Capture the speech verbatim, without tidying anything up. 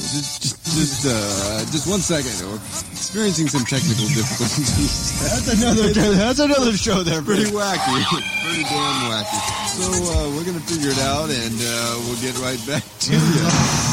just, just, just, uh, just one second. We're experiencing some technical difficulties. That's another. That's another show there. Pretty wacky. Pretty damn wacky. So uh, we're gonna figure it out, and uh, we'll get right back to you.